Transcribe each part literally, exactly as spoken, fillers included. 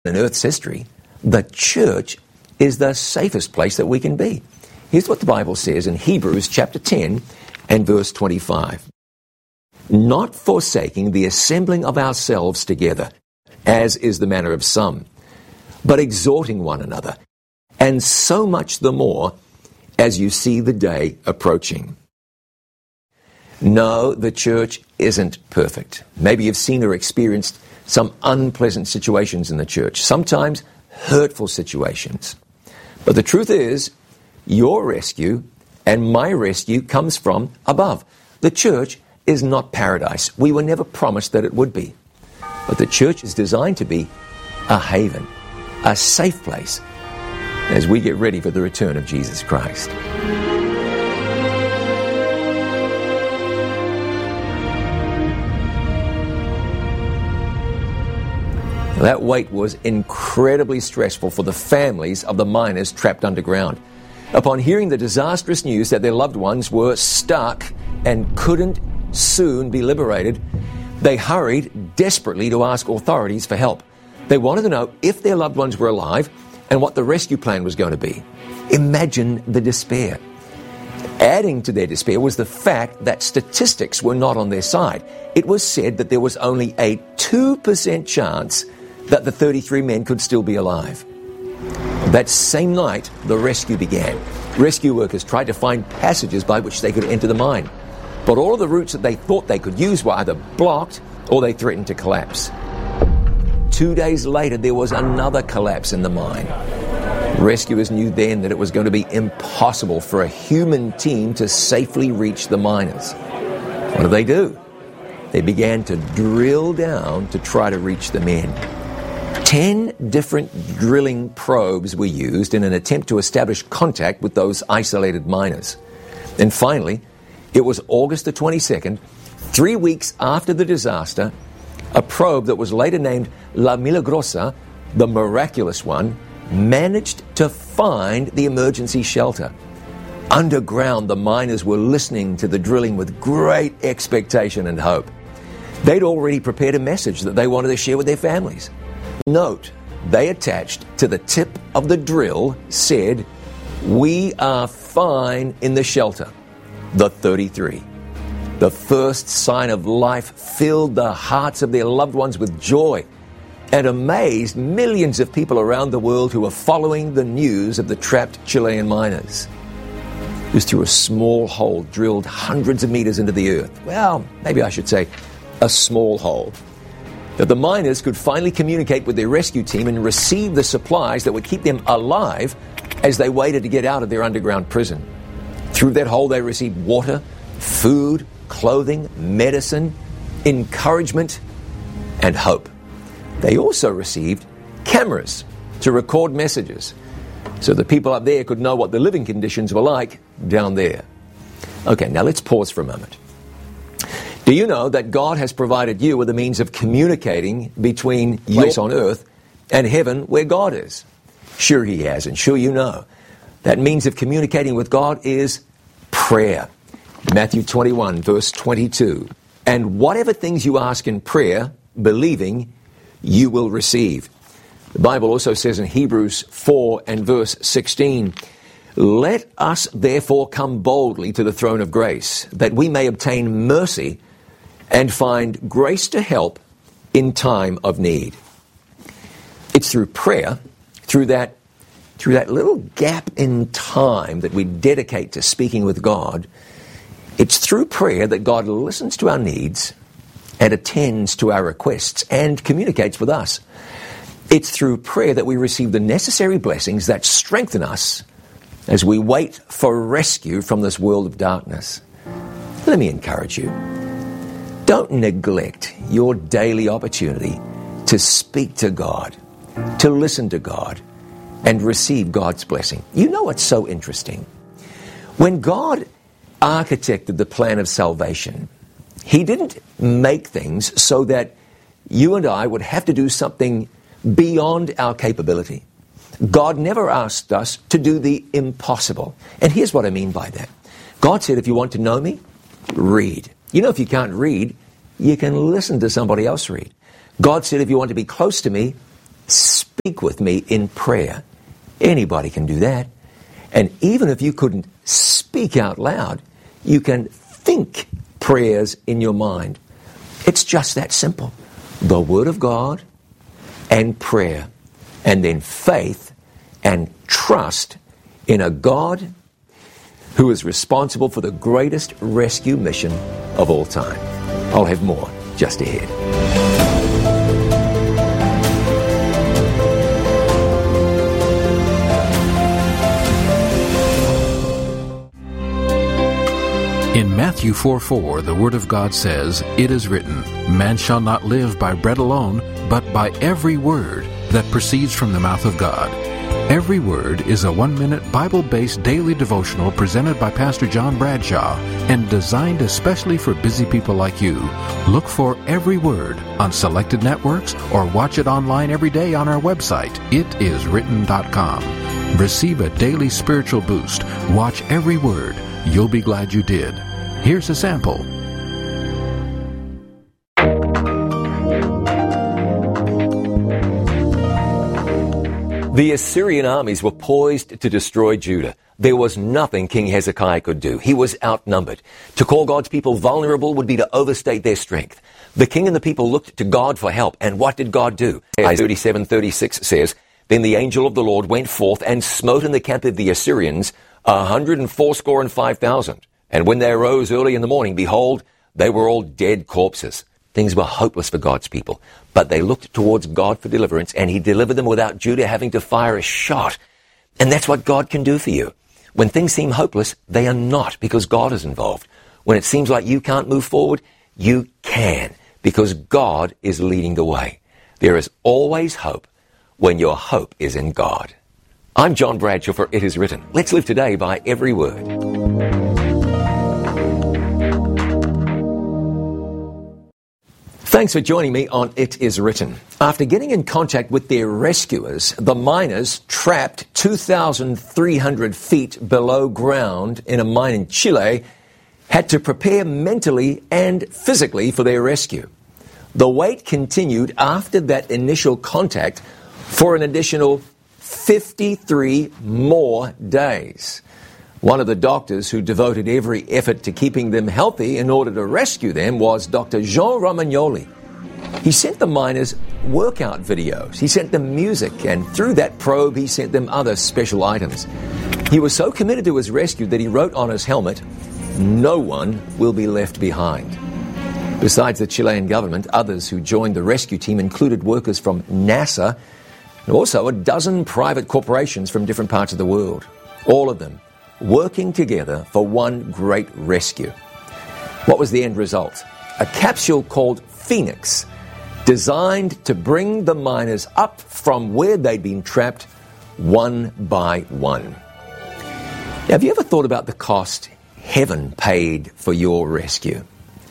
in Earth's history, the church is the safest place that we can be. Here's what the Bible says in Hebrews chapter ten and verse twenty-five. Not forsaking the assembling of ourselves together, as is the manner of some, but exhorting one another, and so much the more as you see the day approaching. No, the church isn't perfect. Maybe you've seen or experienced some unpleasant situations in the church, sometimes hurtful situations. But the truth is, your rescue and my rescue comes from above. The church is not paradise. We were never promised that it would be. But the church is designed to be a haven, a safe place, as we get ready for the return of Jesus Christ. That wait was incredibly stressful for the families of the miners trapped underground. Upon hearing the disastrous news that their loved ones were stuck and couldn't soon be liberated, they hurried desperately to ask authorities for help. They wanted to know if their loved ones were alive and what the rescue plan was going to be. Imagine the despair. Adding to their despair was the fact that statistics were not on their side. It was said that there was only a two percent chance that the thirty-three men could still be alive. That same night, the rescue began. Rescue workers tried to find passages by which they could enter the mine. But all of the routes that they thought they could use were either blocked or they threatened to collapse. Two days later, there was another collapse in the mine. Rescuers knew then that it was going to be impossible for a human team to safely reach the miners. What did they do? They began to drill down to try to reach the men. Ten different drilling probes were used in an attempt to establish contact with those isolated miners. And finally, it was August the twenty-second, three weeks after the disaster, a probe that was later named La Milagrosa, the miraculous one, managed to find the emergency shelter. Underground, the miners were listening to the drilling with great expectation and hope. They'd already prepared a message that they wanted to share with their families. Note, they attached to the tip of the drill said, "We are fine in the shelter." The thirty-three. The first sign of life filled the hearts of their loved ones with joy and amazed millions of people around the world who were following the news of the trapped Chilean miners. It was through a small hole drilled hundreds of meters into the earth. Well, maybe I should say a small hole. That the miners could finally communicate with their rescue team and receive the supplies that would keep them alive as they waited to get out of their underground prison. Through that hole, they received water, food, clothing, medicine, encouragement, and hope. They also received cameras to record messages so the people up there could know what the living conditions were like down there. Okay, now let's pause for a moment. Do you know that God has provided you with a means of communicating between place on earth and heaven where God is? Sure He has, and sure you know. That means of communicating with God is prayer. Matthew twenty-one, verse twenty-two. And whatever things you ask in prayer, believing, you will receive. The Bible also says in Hebrews four and verse sixteen, let us therefore come boldly to the throne of grace, that we may obtain mercy and find grace to help in time of need. It's through prayer, through that, through that little gap in time that we dedicate to speaking with God, it's through prayer that God listens to our needs and attends to our requests and communicates with us. It's through prayer that we receive the necessary blessings that strengthen us as we wait for rescue from this world of darkness. Let me encourage you. Don't neglect your daily opportunity to speak to God, to listen to God, and receive God's blessing. You know what's so interesting? When God architected the plan of salvation, He didn't make things so that you and I would have to do something beyond our capability. God never asked us to do the impossible. And here's what I mean by that. God said, if you want to know me, read. You know, if you can't read, you can listen to somebody else read. God said, if you want to be close to me, speak with me in prayer. Anybody can do that. And even if you couldn't speak out loud, you can think prayers in your mind. It's just that simple. The Word of God and prayer, and then faith and trust in a God who is responsible for the greatest rescue mission of all time. I'll have more just ahead. In Matthew four four, the Word of God says, "It is written, man shall not live by bread alone, but by every word that proceeds from the mouth of God." Every Word is a one-minute Bible-based daily devotional presented by Pastor John Bradshaw and designed especially for busy people like you. Look for Every Word on selected networks or watch it online every day on our website, it is written dot com. Receive a daily spiritual boost. Watch Every Word. You'll be glad you did. Here's a sample. The Assyrian armies were poised to destroy Judah. There was nothing King Hezekiah could do. He was outnumbered. To call God's people vulnerable would be to overstate their strength. The king and the people looked to God for help. And what did God do? Isaiah thirty-seven thirty-six says, "Then the angel of the Lord went forth and smote in the camp of the Assyrians a hundred and fourscore and five thousand. And when they arose early in the morning, behold, they were all dead corpses." Things were hopeless for God's people, but they looked towards God for deliverance, and He delivered them without Judah having to fire a shot. And that's what God can do for you. When things seem hopeless, they are not, because God is involved. When it seems like you can't move forward, you can, because God is leading the way. There is always hope when your hope is in God. I'm John Bradshaw for It Is Written. Let's live today by every word. Thanks for joining me on It Is Written. After getting in contact with their rescuers, the miners trapped two thousand three hundred feet below ground in a mine in Chile had to prepare mentally and physically for their rescue. The wait continued after that initial contact for an additional fifty-three more days. One of the doctors who devoted every effort to keeping them healthy in order to rescue them was Doctor Jean Romagnoli. He sent the miners workout videos. He sent them music, and through that probe, he sent them other special items. He was so committed to his rescue that he wrote on his helmet, "No one will be left behind." Besides the Chilean government, others who joined the rescue team included workers from NASA and also a dozen private corporations from different parts of the world. All of them working together for one great rescue. What was the end result? A capsule called Phoenix, designed to bring the miners up from where they'd been trapped one by one. Now, have you ever thought about the cost heaven paid for your rescue?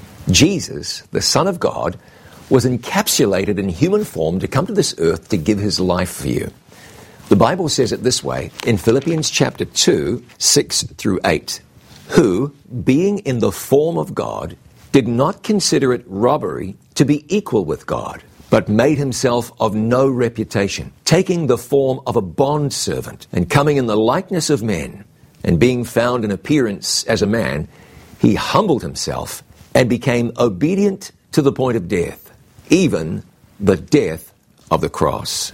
Jesus, the Son of God, was encapsulated in human form to come to this earth to give his life for you. The Bible says it this way in Philippians chapter two, six through eight, "Who, being in the form of God, did not consider it robbery to be equal with God, but made himself of no reputation, taking the form of a bondservant, and coming in the likeness of men, and being found in appearance as a man, he humbled himself and became obedient to the point of death, even the death of the cross."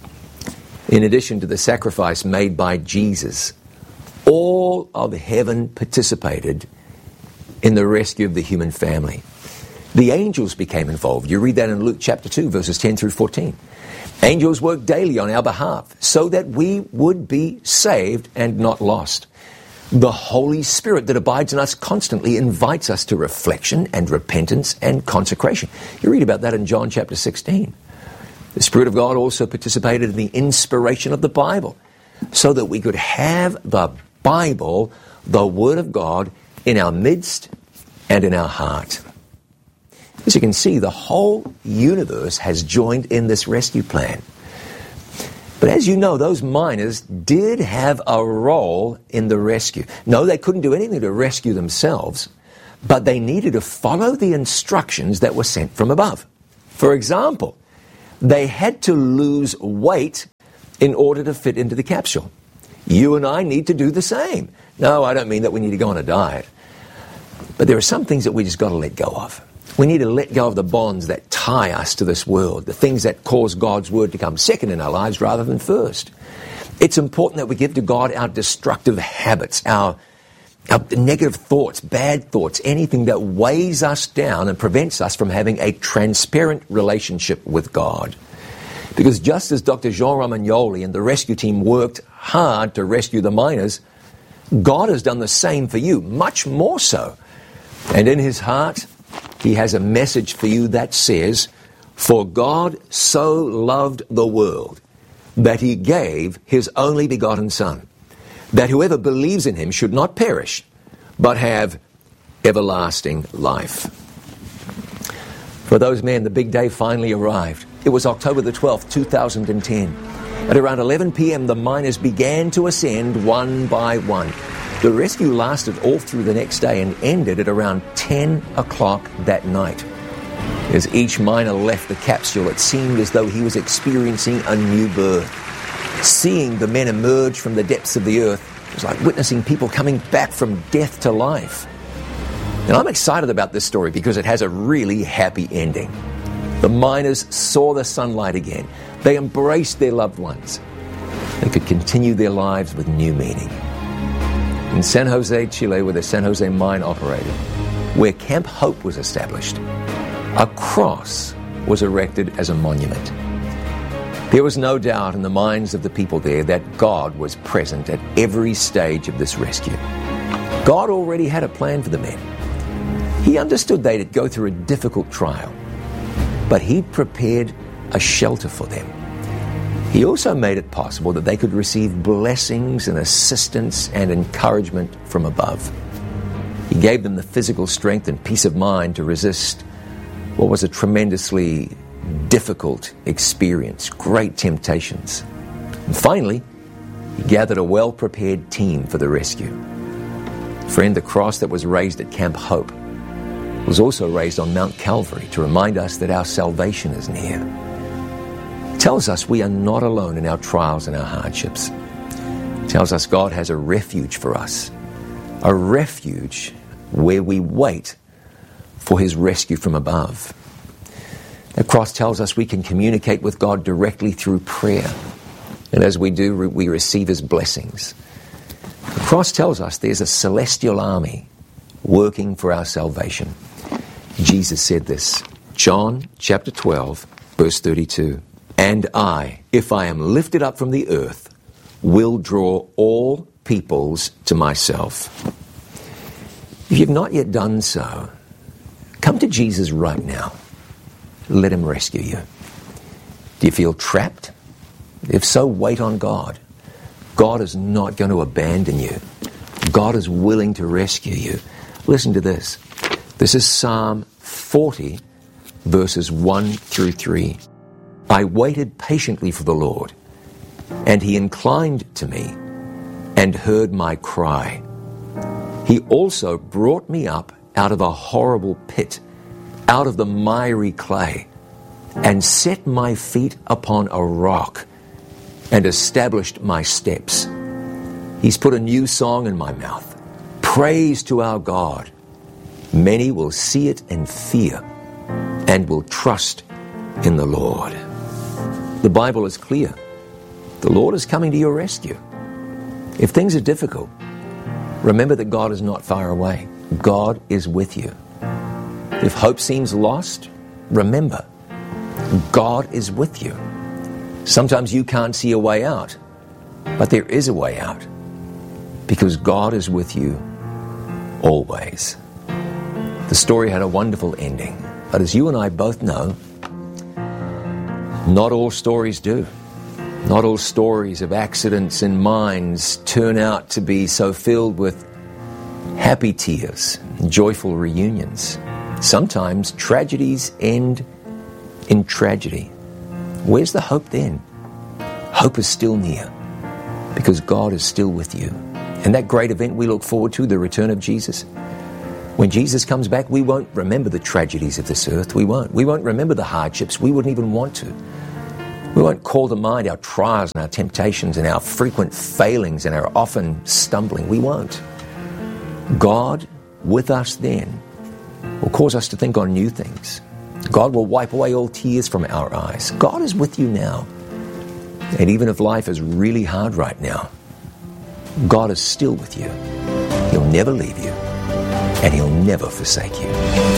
In addition to the sacrifice made by Jesus, all of heaven participated in the rescue of the human family. The angels became involved. You read that in Luke chapter two, verses ten through fourteen. Angels work daily on our behalf so that we would be saved and not lost. The Holy Spirit that abides in us constantly invites us to reflection and repentance and consecration. You read about that in John chapter sixteen. The Spirit of God also participated in the inspiration of the Bible so that we could have the Bible, the Word of God, in our midst and in our heart. As you can see, the whole universe has joined in this rescue plan. But as you know, those miners did have a role in the rescue. No, they couldn't do anything to rescue themselves, but they needed to follow the instructions that were sent from above. For example, They had to lose weight in order to fit into the capsule. You and I need to do the same. No, I don't mean that we need to go on a diet. But there are some things that we just got to let go of. We need to let go of the bonds that tie us to this world, the things that cause God's word to come second in our lives rather than first. It's important that we give to God our destructive habits, our, our negative thoughts, bad thoughts, anything that weighs us down and prevents us from having a transparent relationship with God. Because just as Doctor Jean Romagnoli and the rescue team worked hard to rescue the miners, God has done the same for you, much more so. And in his heart, he has a message for you that says, "For God so loved the world that he gave his only begotten Son, that whoever believes in him should not perish, but have everlasting life." For those men, the big day finally arrived. It was October the twelfth, two thousand ten. At around eleven p.m., the miners began to ascend one by one. The rescue lasted all through the next day and ended at around ten o'clock that night. As each miner left the capsule, it seemed as though he was experiencing a new birth. Seeing the men emerge from the depths of the earth was like witnessing people coming back from death to life. And I'm excited about this story because it has a really happy ending. The miners saw the sunlight again. They embraced their loved ones. They could continue their lives with new meaning. In San Jose, Chile, where the San Jose mine operated, where Camp Hope was established, a cross was erected as a monument. There was no doubt in the minds of the people there that God was present at every stage of this rescue. God already had a plan for the men. He understood they'd go through a difficult trial, but he'd prepared a shelter for them. He also made it possible that they could receive blessings and assistance and encouragement from above. He gave them the physical strength and peace of mind to resist what was a tremendously difficult experience, great temptations. And finally, he gathered a well-prepared team for the rescue. Friend, the cross that was raised at Camp Hope was also raised on Mount Calvary to remind us that our salvation is near. It tells us we are not alone in our trials and our hardships. It tells us God has a refuge for us, a refuge where we wait for his rescue from above. The cross tells us we can communicate with God directly through prayer. And as we do, we receive his blessings. The cross tells us there's a celestial army working for our salvation. Jesus said this, John chapter twelve, verse thirty-two. "And I, if I am lifted up from the earth, will draw all peoples to myself." If you've not yet done so, come to Jesus right now. Let him rescue you. Do you feel trapped? If so, wait on God. God is not going to abandon you. God is willing to rescue you. Listen to this. This is Psalm forty, verses one through three. "I waited patiently for the Lord, and he inclined to me and heard my cry. He also brought me up out of a horrible pit, out of the miry clay, and set my feet upon a rock, and established my steps. He's put a new song in my mouth, praise to our God. Many will see it and fear, and will trust in the Lord." The Bible is clear. The Lord is coming to your rescue. If things are difficult, remember that God is not far away. God is with you. If hope seems lost, remember, God is with you. Sometimes you can't see a way out, but there is a way out, because God is with you always. The story had a wonderful ending, but as you and I both know, not all stories do. Not all stories of accidents in mines turn out to be so filled with happy tears and joyful reunions. Sometimes tragedies end in tragedy. Where's the hope then? Hope is still near, because God is still with you. And that great event we look forward to, the return of Jesus, when Jesus comes back, we won't remember the tragedies of this earth. We won't. We won't remember the hardships. We wouldn't even want to. We won't call to mind our trials and our temptations and our frequent failings and our often stumbling. We won't. God, with us then, will cause us to think on new things. God will wipe away all tears from our eyes. God is with you now. And even if life is really hard right now, God is still with you. He'll never leave you, and He'll never forsake you.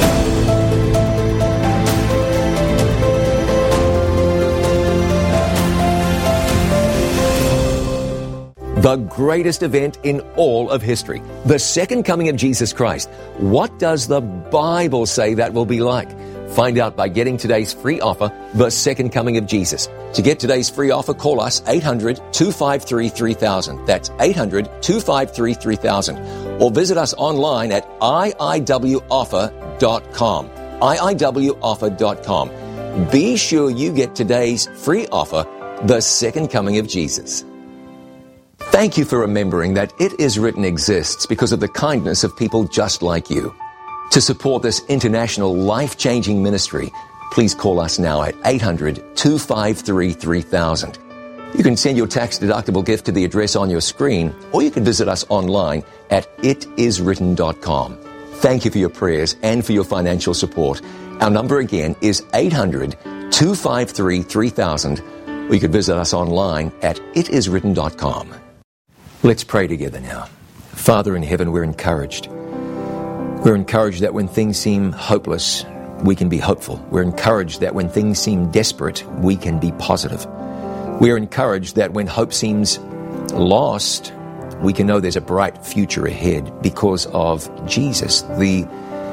The greatest event in all of history, the second coming of Jesus Christ. What does the Bible say that will be like? Find out by getting today's free offer, The Second Coming of Jesus. To get today's free offer, call us eight hundred, two five three, three thousand. That's eight hundred, two five three, three thousand. Or visit us online at I I W offer dot com. I I W offer dot com. Be sure you get today's free offer, The Second Coming of Jesus. Thank you for remembering that It Is Written exists because of the kindness of people just like you. To support this international life-changing ministry, please call us now at eight hundred, two five three, three thousand. You can send your tax-deductible gift to the address on your screen, or you can visit us online at it is written dot com. Thank you for your prayers and for your financial support. Our number again is eight hundred, two five three, three thousand, or you can visit us online at it is written dot com. Let's pray together now. Father in heaven, we're encouraged. We're encouraged that when things seem hopeless, we can be hopeful. We're encouraged that when things seem desperate, we can be positive. We're encouraged that when hope seems lost, we can know there's a bright future ahead because of Jesus, the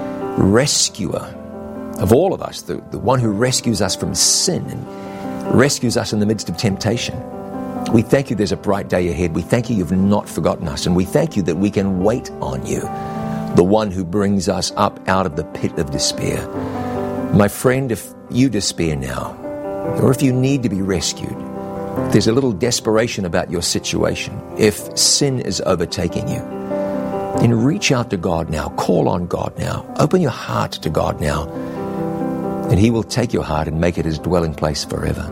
rescuer of all of us, the, the one who rescues us from sin and rescues us in the midst of temptation. We thank you there's a bright day ahead. We thank you you've not forgotten us, and we thank you that we can wait on you, the one who brings us up out of the pit of despair. My friend, if you despair now, or if you need to be rescued, there's a little desperation about your situation, if sin is overtaking you, then reach out to God now. Call on God now. Open your heart to God now, and He will take your heart and make it His dwelling place forever.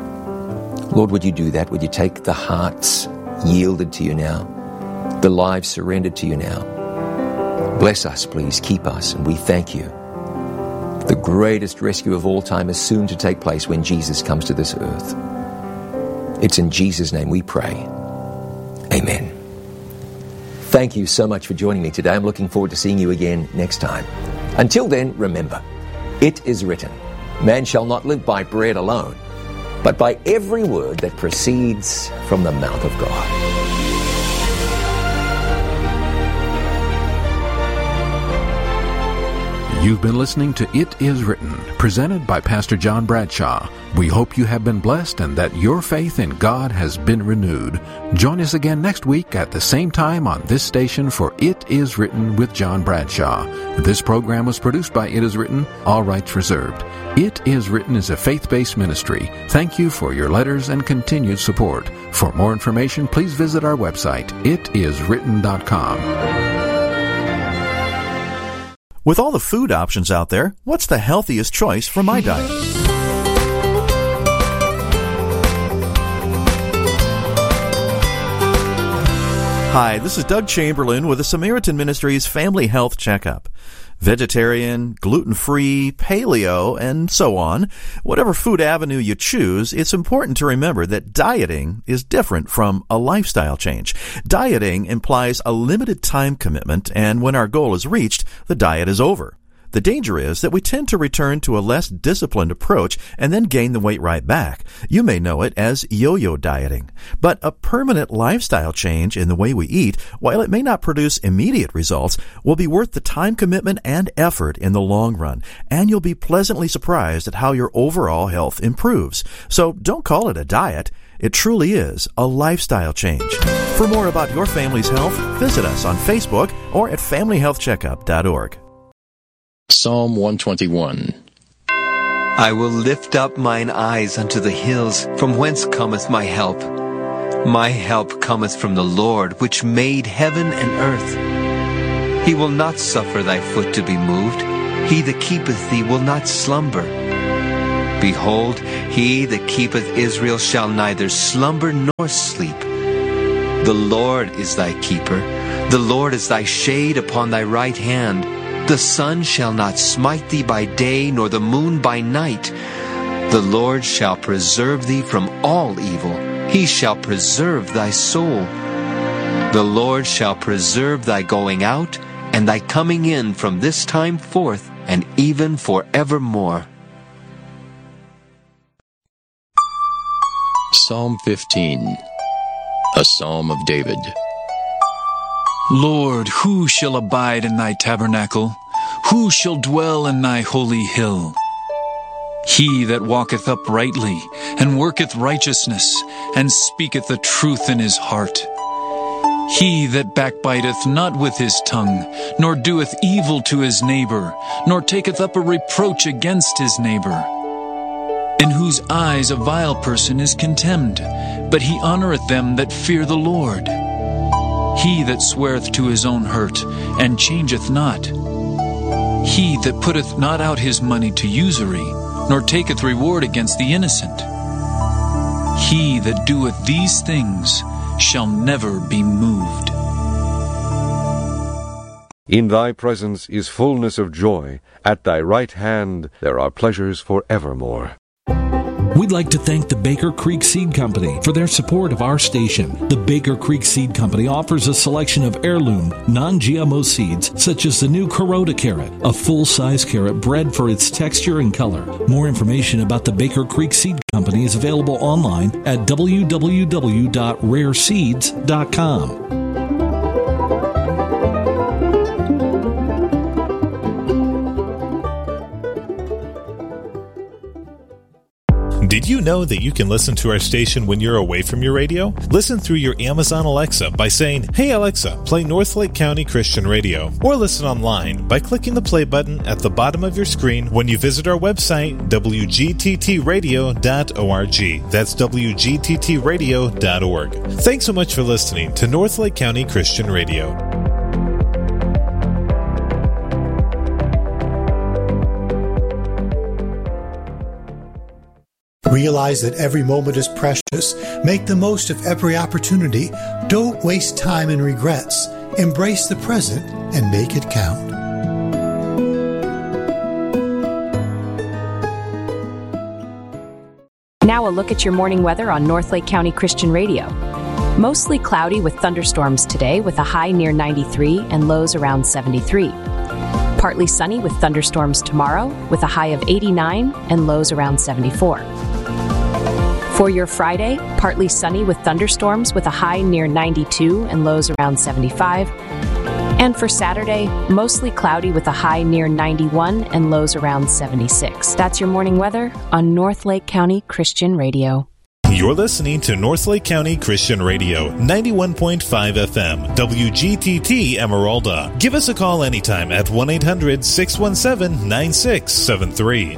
Lord, would you do that? Would you take the hearts yielded to you now, the lives surrendered to you now? Bless us, please. Keep us, and we thank you. The greatest rescue of all time is soon to take place when Jesus comes to this earth. It's in Jesus' name we pray. Amen. Thank you so much for joining me today. I'm looking forward to seeing you again next time. Until then, remember, it is written, man shall not live by bread alone, but by every word that proceeds from the mouth of God. You've been listening to It Is Written, presented by Pastor John Bradshaw. We hope you have been blessed and that your faith in God has been renewed. Join us again next week at the same time on this station for It Is Written with John Bradshaw. This program was produced by It Is Written, all rights reserved. It Is Written is a faith-based ministry. Thank you for your letters and continued support. For more information, please visit our website, it is written dot com. With all the food options out there, what's the healthiest choice for my diet? Hi, this is Doug Chamberlain with the Samaritan Ministries Family Health Checkup. Vegetarian, gluten-free, paleo, and so on. Whatever food avenue you choose, it's important to remember that dieting is different from a lifestyle change. Dieting implies a limited time commitment, and when our goal is reached, the diet is over. The danger is that we tend to return to a less disciplined approach and then gain the weight right back. You may know it as yo-yo dieting. But a permanent lifestyle change in the way we eat, while it may not produce immediate results, will be worth the time commitment and effort in the long run. And you'll be pleasantly surprised at how your overall health improves. So don't call it a diet. It truly is a lifestyle change. For more about your family's health, visit us on Facebook or at family health checkup dot org. Psalm one twenty-one. I will lift up mine eyes unto the hills, from whence cometh my help. My help cometh from the Lord, which made heaven and earth. He will not suffer thy foot to be moved. He that keepeth thee will not slumber. Behold, he that keepeth Israel shall neither slumber nor sleep. The Lord is thy keeper. The Lord is thy shade upon thy right hand. The sun shall not smite thee by day, nor the moon by night. The Lord shall preserve thee from all evil. He shall preserve thy soul. The Lord shall preserve thy going out and thy coming in from this time forth and even forevermore. Psalm fifteen, a psalm of David. Lord, who shall abide in thy tabernacle? Who shall dwell in thy holy hill? He that walketh uprightly, and worketh righteousness, and speaketh the truth in his heart. He that backbiteth not with his tongue, nor doeth evil to his neighbor, nor taketh up a reproach against his neighbor. In whose eyes a vile person is contemned, but he honoureth them that fear the Lord. He that sweareth to his own hurt, and changeth not. He that putteth not out his money to usury, nor taketh reward against the innocent. He that doeth these things shall never be moved. In thy presence is fullness of joy. At thy right hand there are pleasures for evermore. We'd like to thank the Baker Creek Seed Company for their support of our station. The Baker Creek Seed Company offers a selection of heirloom, non-G M O seeds, such as the new Kuroda carrot, a full-size carrot bred for its texture and color. More information about the Baker Creek Seed Company is available online at w w w dot rare seeds dot com. Did you know that you can listen to our station when you're away from your radio? Listen through your Amazon Alexa by saying, "Hey Alexa, play Northlake County Christian Radio." Or listen online by clicking the play button at the bottom of your screen when you visit our website, w g t t radio dot org. That's w g t t radio dot org. Thanks so much for listening to Northlake County Christian Radio. Realize that every moment is precious. Make the most of every opportunity. Don't waste time in regrets. Embrace the present and make it count. Now a look at your morning weather on Northlake County Christian Radio. Mostly cloudy with thunderstorms today with a high near ninety-three and lows around seventy-three. Partly sunny with thunderstorms tomorrow with a high of eighty-nine and lows around seventy-four. For your Friday, partly sunny with thunderstorms with a high near ninety-two and lows around seventy-five. And for Saturday, mostly cloudy with a high near ninety-one and lows around seventy-six. That's your morning weather on Northlake County Christian Radio. You're listening to Northlake County Christian Radio, ninety-one point five F M, W G T T Emeralda. Give us a call anytime at one eight hundred six one seven nine six seven three.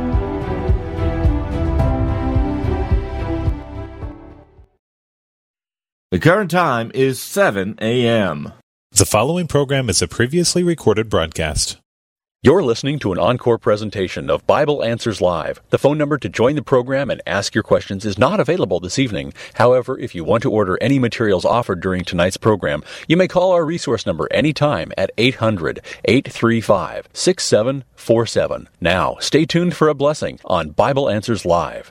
The current time is seven a.m. The following program is a previously recorded broadcast. You're listening to an encore presentation of Bible Answers Live. The phone number to join the program and ask your questions is not available this evening. However, if you want to order any materials offered during tonight's program, you may call our resource number anytime at eight hundred eight three five six seven four seven. Now, stay tuned for a blessing on Bible Answers Live.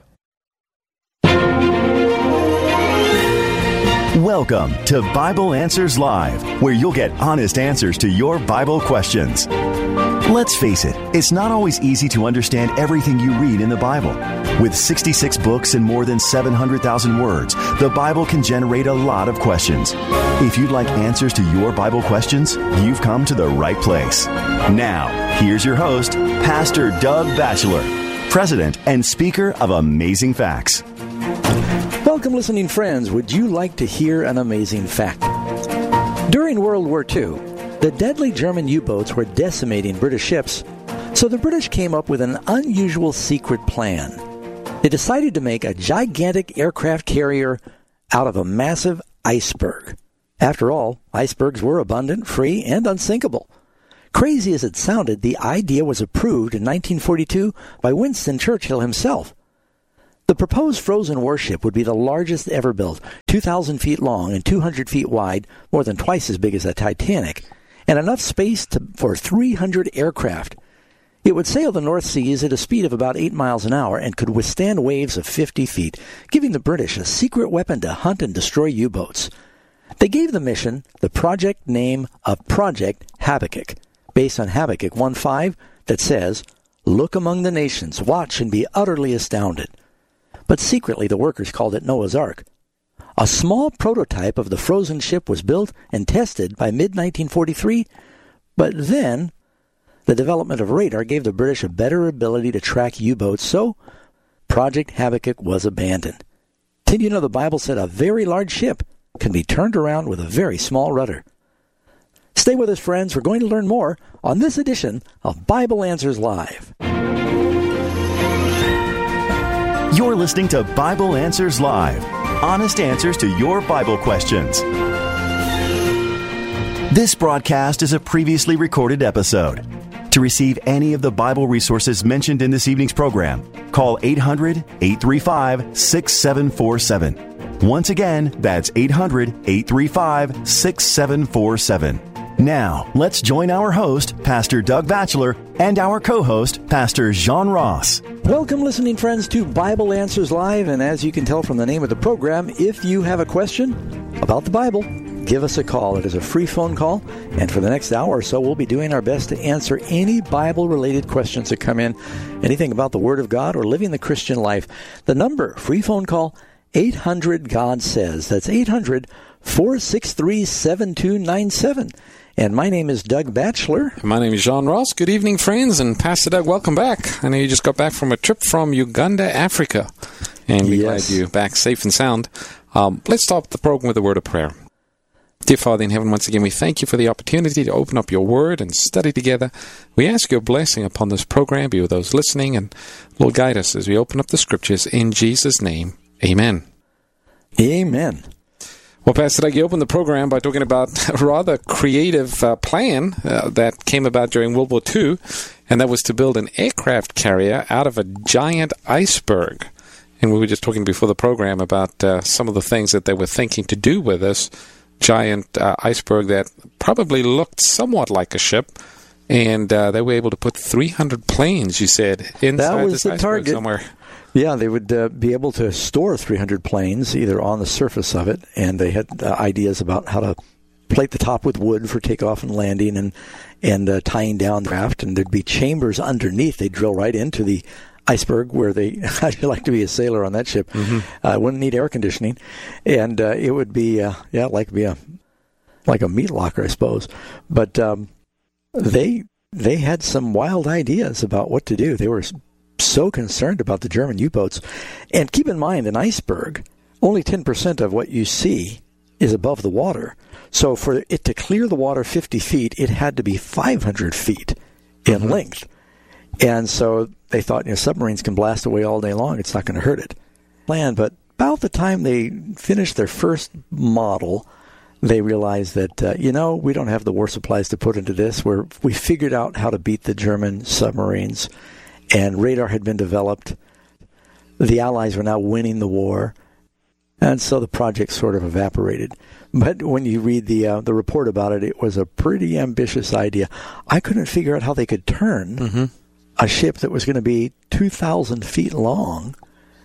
Welcome to Bible Answers Live, where you'll get honest answers to your Bible questions. Let's face it, it's not always easy to understand everything you read in the Bible. With sixty-six books and more than seven hundred thousand words, the Bible can generate a lot of questions. If you'd like answers to your Bible questions, you've come to the right place. Now, here's your host, Pastor Doug Batchelor, President and Speaker of Amazing Facts. Welcome, listening friends. Would you like to hear an amazing fact? During World War Two, the deadly German U-boats were decimating British ships, so the British came up with an unusual secret plan. They decided to make a gigantic aircraft carrier out of a massive iceberg. After all, icebergs were abundant, free, and unsinkable. Crazy as it sounded, the idea was approved in nineteen forty-two by Winston Churchill himself. The proposed frozen warship would be the largest ever built, two thousand feet long and two hundred feet wide, more than twice as big as the Titanic, and enough space to, for three hundred aircraft. It would sail the North Seas at a speed of about eight miles an hour and could withstand waves of fifty feet, giving the British a secret weapon to hunt and destroy U-boats. They gave the mission the project name of Project Habakkuk, based on Habakkuk one five that says, "Look among the nations, watch and be utterly astounded." But secretly the workers called it Noah's Ark. A small prototype of the frozen ship was built and tested by mid nineteen forty-three, but then the development of radar gave the British a better ability to track U-boats, so Project Habakkuk was abandoned. Did you know the Bible said a very large ship can be turned around with a very small rudder? Stay with us, friends. We're going to learn more on this edition of Bible Answers Live. You're listening to Bible Answers Live, honest answers to your Bible questions. This broadcast is a previously recorded episode. To receive any of the Bible resources mentioned in this evening's program, call eight hundred, eight three five, six seven four seven. Once again, that's eight hundred, eight three five, six seven four seven. Now, let's join our host, Pastor Doug Batchelor, and our co-host, Pastor John Ross. Welcome, listening friends, to Bible Answers Live, and as you can tell from the name of the program, if you have a question about the Bible, give us a call. It is a free phone call, and for the next hour or so, we'll be doing our best to answer any Bible-related questions that come in, anything about the Word of God or living the Christian life. The number, free phone call, eight hundred God says. That's eight hundred, four six three, seven two nine seven. And my name is Doug Batchelor. My name is John Ross. Good evening, friends. And Pastor Doug, welcome back. I know you just got back from a trip from Uganda, Africa. And we're yes. glad you're back safe and sound. Um, let's start the program with a word of prayer. Dear Father in heaven, once again, we thank you for the opportunity to open up your word and study together. We ask your blessing upon this program, be with those listening, and Lord, guide us as we open up the scriptures in Jesus' name. Amen. Amen. Well, Pastor Doug, you opened the program by talking about a rather creative uh, plan uh, that came about during World War Two, and that was to build an aircraft carrier out of a giant iceberg. And we were just talking before the program about uh, some of the things that they were thinking to do with this giant uh, iceberg that probably looked somewhat like a ship, and uh, they were able to put three hundred planes, you said, inside that was this the iceberg target. somewhere. Yeah, they would uh, be able to store three hundred planes either on the surface of it, and they had uh, ideas about how to plate the top with wood for takeoff and landing and and uh, tying down the craft, and there'd be chambers underneath. They'd drill right into the iceberg where they, I'd like to be a sailor on that ship. Mm-hmm. Uh, wouldn't need air conditioning, and uh, it would be, uh, yeah, like be a like a meat locker, I suppose. But um, they they had some wild ideas about what to do. They were so concerned about the German U-boats. And keep in mind, an iceberg, only ten percent of what you see is above the water. So for it to clear the water fifty feet, it had to be five hundred feet in mm-hmm. length. And so they thought, you know, submarines can blast away all day long. It's not going to hurt it. Land, but about the time they finished their first model, they realized that, uh, you know, we don't have the war supplies to put into this. We're, we figured out how to beat the German submarines, and radar had been developed. The Allies were now winning the war, and so the project sort of evaporated. But when you read the uh, the report about it, it was a pretty ambitious idea. I couldn't figure out how they could turn mm-hmm. a ship that was going to be two thousand feet long,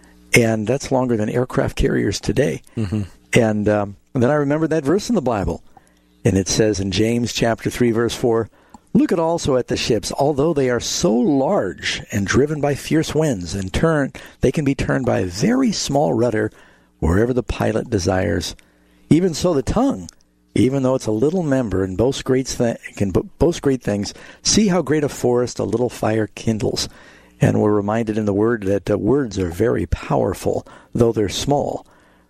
and that's longer than aircraft carriers today. Mm-hmm. And, um, and then I remembered that verse in the Bible, and it says in James chapter three, verse four, "Look at also at the ships, although they are so large and driven by fierce winds, and turn, they can be turned by a very small rudder wherever the pilot desires. Even so, the tongue, even though it's a little member and boasts great th- can boast great things, see how great a forest a little fire kindles." And we're reminded in the Word that uh, words are very powerful, though they're small.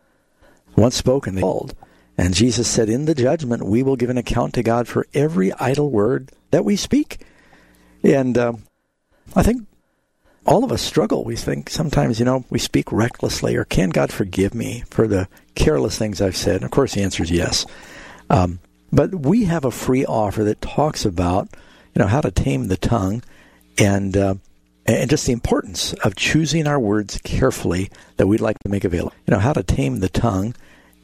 Once spoken, they called. And Jesus said, in the judgment, we will give an account to God for every idle word that we speak. And um, I think all of us struggle. We think sometimes, you know, we speak recklessly, or can God forgive me for the careless things I've said? And of course, the answer is yes. Um, but we have a free offer that talks about you know, how to tame the tongue, and uh, and just the importance of choosing our words carefully that we'd like to make available. You know, how to tame the tongue,